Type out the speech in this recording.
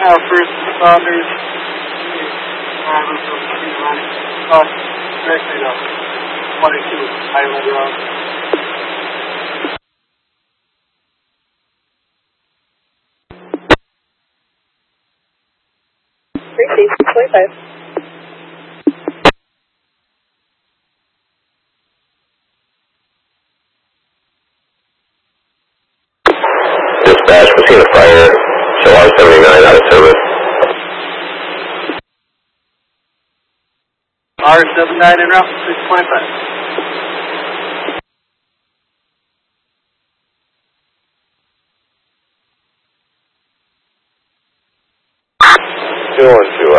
First responders, directly to 22 Highland Road. 625. Dispatch, we've seen a fire, so R79 out of service. R79 en route, 625. Two